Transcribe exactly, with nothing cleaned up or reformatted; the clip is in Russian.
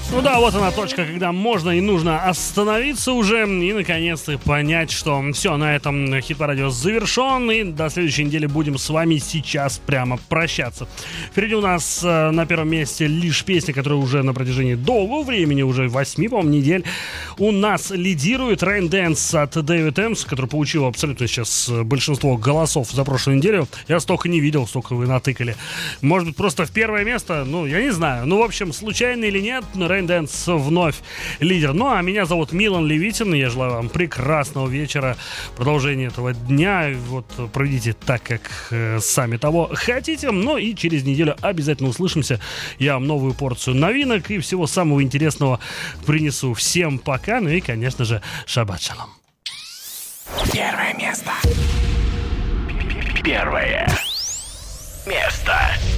Ну да, вот она точка, когда можно и нужно остановиться уже и наконец-то понять, что все, на этом хит-парадио завершен, и до следующей недели будем с вами сейчас прямо прощаться. Впереди у нас э, на первом месте лишь песня, которая уже на протяжении долгого времени, уже восьми, по-моему, недель, у нас лидирует Rain Dance от David Ems, который получил абсолютно сейчас большинство голосов за прошлую неделю. Я столько не видел, столько вы натыкали. Может быть, просто в первое место, ну, я не знаю. Ну, в общем, случайно или нет, Rain Dance вновь лидер. Ну, а меня зовут Милан Левитин. Я желаю вам прекрасного вечера, продолжения этого дня. Вот проведите так, как э, сами того хотите. Ну, и через неделю обязательно услышимся. Я вам новую порцию новинок и всего самого интересного принесу. Всем пока. Ну и, конечно же, шаббат шалом. Первое место. Первое место.